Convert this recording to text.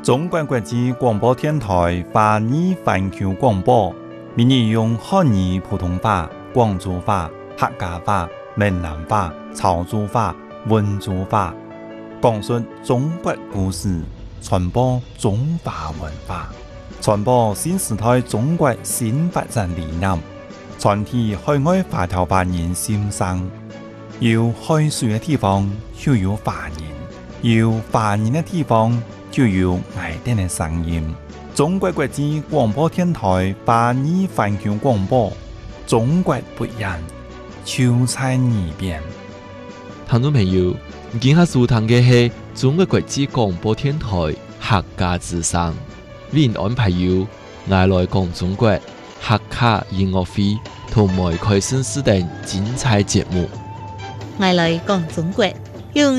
中国国际广播电台华语环球广播，每日用汉语普通话、广州话、客家话、闽南话、潮州话、温州话，讲述中国故事，传播中华文化，传播新时代中国新发展理念，传递海外华侨华人心声。有海水的地方就有华人，有华人的地方就有爱丁的声音。中国国际广播电台华语环球广播，中国不一样，就在耳边。 听众朋友，今下收聽嘅係中國國際廣播電台客家之聲，為您安排有愛來講中國客家音樂會同埋開心時等精彩節目。 愛來講中國，用